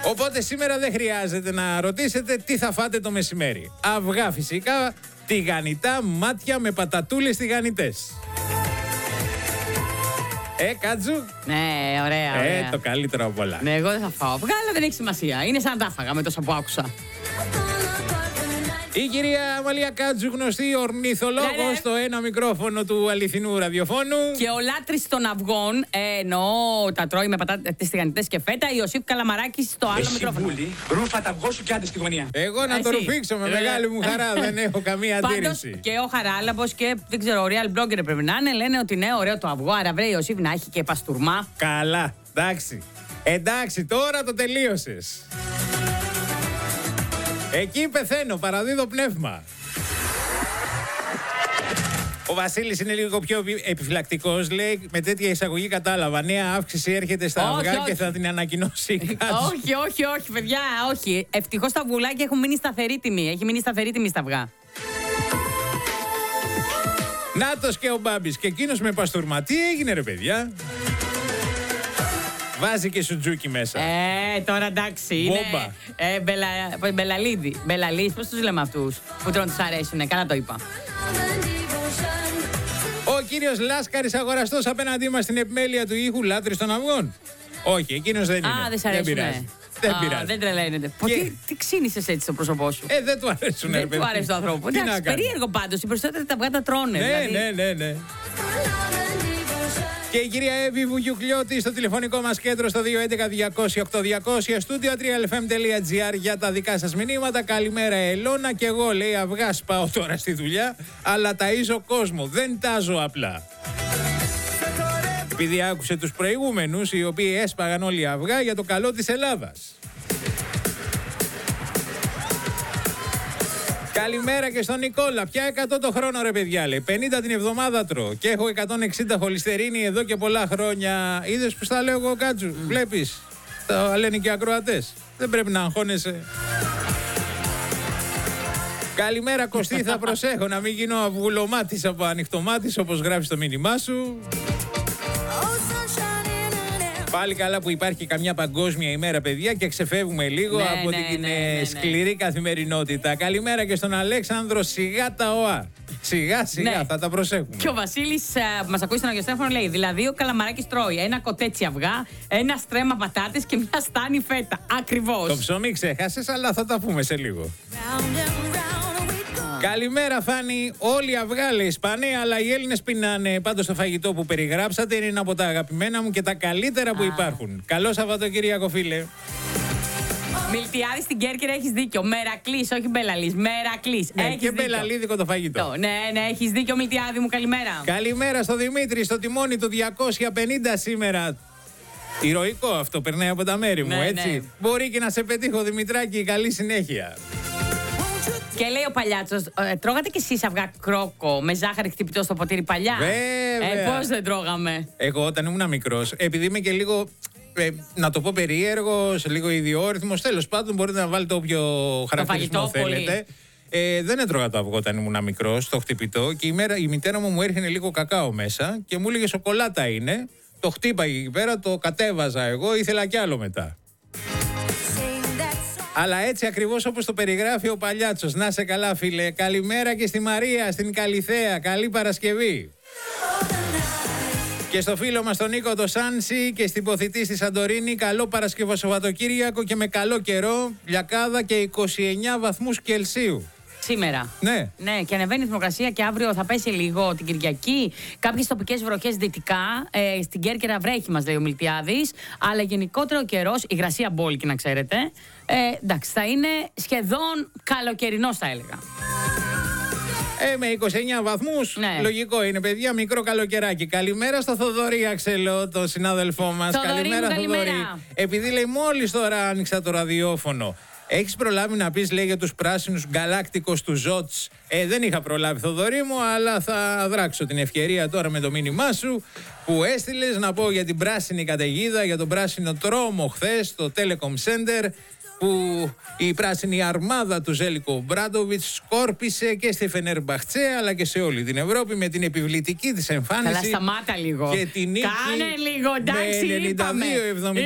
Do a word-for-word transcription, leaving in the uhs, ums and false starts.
Οπότε σήμερα δεν χρειάζεται να ρωτήσετε τι θα φάτε το μεσημέρι. Αυγά φυσικά, τηγανιτά μάτια με πατατούλες τηγανιτές. Ε, Κάτζου. Ναι, ωραία, ωραία. Ε, το καλύτερο από όλα. Ναι, εγώ δεν θα φάω αυγά, αλλά δεν έχει σημασία. Είναι σαν να τα φάγα με τόσα που άκουσα. Η κυρία Αμαλία Κάτζου, γνωστή ορνηθολόγος, Ναι, ναι. στο ένα μικρόφωνο του αληθινού ραδιοφώνου. Και ο λάτρης των αυγών, ε, εννοώ τα τρώει με πατάτες τηγανιτές και φέτα, Ιωσήφ Καλαμαράκης στο άλλο Εσύ, μικρόφωνο. Βούλη, ρούφα τα αυγό σου και άντε στη γωνία. Εγώ να Εσύ. το ρουφήξω με Ε, μεγάλη μου χαρά, δεν έχω καμία Πάντως αντίρρηση. και ο Χαράλαμπος και δεν ξέρω, ο real blogger πρέπει να είναι, λένε ότι ναι, ωραίο το αυγό, άρα βρε Ιωσήφ να έχει και παστούρμα. Καλά, εντάξει. Εντάξει, τώρα το τελείωσες. Εκεί πεθαίνω, παραδίδω πνεύμα. Ο Βασίλης είναι λίγο πιο επιφυλακτικός. Λέει: με τέτοια εισαγωγή κατάλαβα. Νέα αύξηση έρχεται στα Όχι, αυγά όχι. και θα την ανακοινώσει η Κάτζου. όχι, όχι, όχι, παιδιά, όχι. Ευτυχώς τα αυγουλάκια έχουν μείνει σταθερή τιμή. Έχει μείνει σταθερή τιμή στα αυγά. Νάτος και ο Μπάμπης και εκείνος με παστούρμα. Τι έγινε, ρε παιδιά? Βάζει και σουτζούκι μέσα. Ε, τώρα εντάξει. Είναι, Μπόμπα. ε, μπελα, μπελαλίδι. Μπελαλής, πώς τους λέμε αυτούς που τρώνε τους αρέσουνε. Καλά το είπα. Ο κύριος Λάσκαρης, αγοραστός απέναντί μας στην επιμέλεια του ήχου, λάτρης των αυγών. Όχι, εκείνος δεν είναι. Α, δεν σ' αρέσουνε. πειράζει. Δεν Α, πειράζει. δεν τρελαίνεται. Πω, Και- τι, τι ξύνησες έτσι στο πρόσωπό σου. Ε, δεν του αρέσουν, ρε δεν παιδί. του αρέσει το ανθρώπου. Τι να Εντάξει, κάνει. περίεργο πάντως. Οι περισσότεροι τα αυγά τα τρώνε. Ναι, δηλαδή. ναι, ναι, ναι. Και η κυρία Εύη Βουγιουκλιώτη στο τηλεφωνικό μας κέντρο στο δύο έντεκα διακόσια οκτώ διακόσια, στούντιο τρία ελ εφ εμ τελεία τζι άρ για τα δικά σας μηνύματα. Καλημέρα Ελώνα, και εγώ λέει αυγά σπάω τώρα στη δουλειά, αλλά ταΐζω κόσμο, δεν τάζω απλά. Επειδή άκουσε τους προηγούμενους, οι οποίοι έσπαγαν όλοι αυγά για το καλό της Ελλάδας. Καλημέρα και στον Νικόλα. Πια εκατό το χρόνο, ρε παιδιά, λέει. πενήντα την εβδομάδα τρώω και έχω εκατόν εξήντα χολυστερίνη εδώ και πολλά χρόνια. Είδες που στα λέω εγώ, Κάτσου? Mm. Βλέπεις. Τα λένε και οι ακροατές. Δεν πρέπει να αγχώνεσαι. Καλημέρα Κωστή, θα προσέχω να μην γίνω αυγουλομάτης από ανοιχτομάτης, όπως γράφει στο μήνυμά σου. Πάλι καλά που υπάρχει καμιά παγκόσμια ημέρα, παιδιά, και ξεφεύγουμε λίγο Ναι, από ναι, την ναι, ε, ναι, ναι. σκληρή καθημερινότητα. Καλημέρα και στον Αλέξανδρο, σιγά τα ΟΑ. Σιγά σιγά, Ναι. θα τα προσέχουμε. Και ο Βασίλης ε, που μας ακούει στον Αγιοστέφανο λέει: δηλαδή ο Καλαμαράκης τρώει ένα κοτέτσι αυγά, ένα στρέμμα πατάτες και μια στάνη φέτα. Ακριβώς. Το ψωμί ξέχασες, αλλά θα τα πούμε σε λίγο. Καλημέρα Φάνη, όλοι αυγά λέει σπάνε, αλλά οι Έλληνες πεινάνε. Πάντως το φαγητό που περιγράψατε είναι ένα από τα αγαπημένα μου και τα καλύτερα που Α. υπάρχουν. Καλό Σαββατοκύριακο, φίλε. Μιλτιάδη στην Κέρκυρα, έχεις δίκιο. Μερακλής, όχι Μπελαλής. Μερακλής. Ναι, Έχεις και δίκιο. μπελαλίδικο το φαγητό. Ναι, ναι, έχεις δίκιο, Μιλτιάδη μου, καλημέρα. Καλημέρα στο Δημήτρη, στο τιμόνι του διακόσια πενήντα σήμερα. Ηρωικό αυτό, περνάει από τα μέρη μου, Ναι, έτσι. ναι. Μπορεί και να σε πετύχω, Δημητράκη, καλή συνέχεια. Και λέει ο Παλιάτσος, ε, τρώγατε κι εσείς αυγά κρόκο με ζάχαρη χτυπητό στο ποτήρι παλιά? Βέβαια. Ε, πώς δεν τρώγαμε. Εγώ όταν ήμουν μικρός, επειδή είμαι και λίγο, ε, να το πω περίεργος, λίγο ιδιόρυθμος, τέλος πάντων μπορείτε να βάλετε όποιο χαρακτηρισμό φαγητό, πολύ. θέλετε. Ε, δεν έτρωγα το αυγό όταν ήμουν μικρός, το χτυπητό, και η, μέρα, η μητέρα μου μου έρχεται λίγο κακάο μέσα και μου έλεγε σοκολάτα είναι. Το χτύπαγε εκεί πέρα, το κατέβαζα εγώ, ήθελα κι άλλο μετά. Αλλά έτσι ακριβώς όπως το περιγράφει ο Παλιάτσος. Να σε καλά, φίλε. Καλημέρα και στη Μαρία, στην Καλιθέα. Καλή Παρασκευή. Και στο φίλο μας τον Νίκο το Σάνσι και στην ποθητή στη Σαντορίνη, καλό Παρασκευό Σαββατοκύριακο και με καλό καιρό, λιακάδα και είκοσι εννέα βαθμούς Κελσίου. Σήμερα. Ναι. Ναι, και ανεβαίνει η θερμοκρασία και αύριο θα πέσει λίγο την Κυριακή. Κάποιες τοπικές βροχές δυτικά. Ε, στην Κέρκυρα βρέχει, μας λέει ο Μιλτιάδης. Αλλά γενικότερα ο καιρός, η υγρασία μπόλικη να ξέρετε. Ε, εντάξει, θα είναι σχεδόν καλοκαιρινός, θα έλεγα. Ε, με είκοσι εννέα βαθμούς, Ναι. λογικό είναι, παιδιά, μικρό καλοκαιράκι. Καλημέρα στο Θοδωρή Αξελό, τον συνάδελφό μας. Θοδωρή Καλημέρα, μου, καλημέρα. Θοδωρή. Επειδή λέει, μόλις τώρα άνοιξα το ραδιόφωνο. Έχεις προλάβει να πεις, λέει, για τους πράσινους γκαλάκτικος του Ζότς? Ε, δεν είχα προλάβει, Θοδωρή μου, αλλά θα δράξω την ευκαιρία τώρα με το μήνυμά σου που έστειλες να πω για την πράσινη καταιγίδα, για τον πράσινο τρόμο χθες στο Telecom Center, που η πράσινη αρμάδα του Ζέλικο Μπράντοβιτς σκόρπισε και στη Φενέρμπαχτσε αλλά και σε όλη την Ευρώπη με την επιβλητική της εμφάνιση. Καλά, σταμάτα λίγο. Και την νίκη Κάνε λίγο, εντάξει, με ενενήντα δύο είπαμε. εβδομήντα.